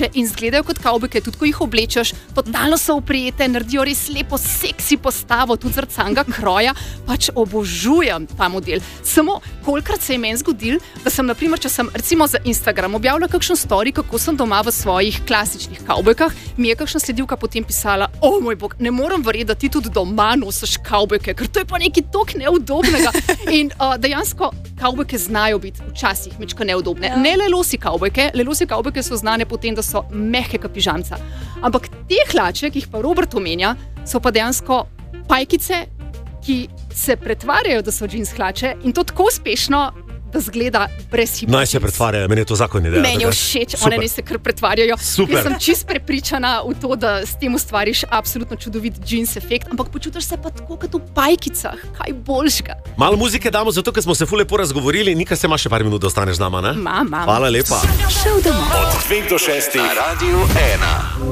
hlače in izgledajo kot kavbojke, tudi ko jih oblečeš, totalno so oprijete, naredijo res lepo seksi postavo, tudi zaradi samega kroja, pač obožujem ta model. Samo kolikrat se je meni zgodilo, da sem, naprimer, če sem recimo za Instagram objavila kakšen story, kako sem doma v svojih klasičnih kavbojkah, mi je kakšna sledilka potem pisala, o moj bog, ne morem verjeti, da ti tudi doma nosiš kavbojke, ker to je pa nekaj toliko neudobnega. In dejansko kavbojke znajo biti včasih mečko neudobne. Ne lelosi kavbojke so znane potem, da so mehke kot pižamca. Ampak te hlače, ki jih pa Robert omenja, so pa dejansko pajkice, ki se pretvarjajo, da so džins hlače in to tako uspešno, da zgleda brezhibno. Naj se pretvarjajo, meni je to zakon ideja. Meni je všeč, one ne se kar pretvarjajo. Super. Jaz sem čist prepričana v to, da s tem ustvariš absolutno čudovit džins efekt, ampak počutiš se pa tako kot v pajkicah, kaj boljšega. Malo muzike damo, zato ker smo se ful lepo razgovorili. Nika, se ima še par minut, da ostaneš z nama, ne? Mam. Hvala lepa. Šel domov. Od 5 do 6 na Radiu 1.